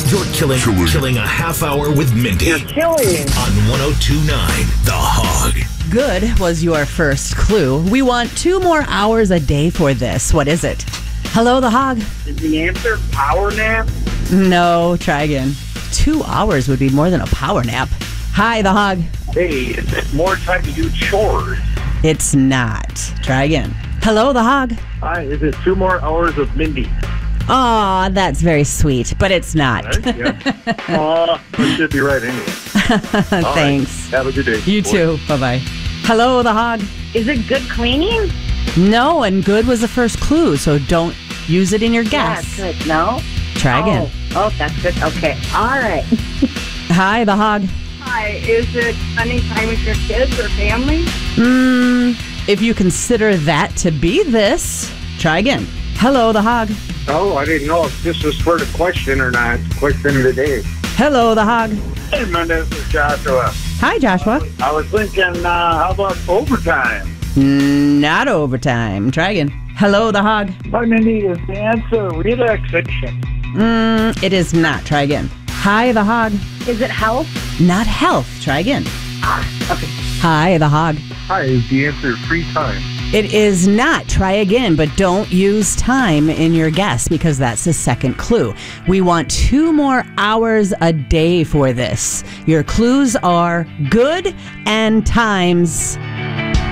You're killing a half hour with Mindy. You're killing. On 102.9 The Hog. Good was your first clue. We want 2 more hours a day for this. What is it? Hello, The Hog. Is the answer power nap? No, try again. 2 hours would be more than a power nap. Hi, The Hog. Hey, is it more time to do chores? It's not. Try again. Hello, The Hog. Hi, is it 2 more hours of Mindy? Aw, that's very sweet, but it's not. Right? Yeah. You should be right anyway. Thanks. Right. Have a good day. You too. Bye-bye. Hello, The Hog. Is it good cleaning? No, and good was the first clue, so don't use it in your guess. Yeah, good. No? Try again. Oh, that's good. Okay. All right. Hi, The Hog. Hi. Is it spending time with your kids or family? If you consider that to be this, try again. Hello, The Hog. Oh, I didn't know if this was for the question or not. Question of the day. Hello, The Hog. Hey, man, this is Joshua. Hi, Joshua. I was thinking, how about overtime? Not overtime. Try again. Hello, The Hog. Hi, Mindy. Is the answer relaxation? It is not. Try again. Hi, The Hog. Is it health? Not health. Try again. Okay. Hi, The Hog. Hi, is the answer free time? It is not. Try again, but don't use time in your guess because that's the second clue. We want 2 more hours a day for this. Your clues are good and times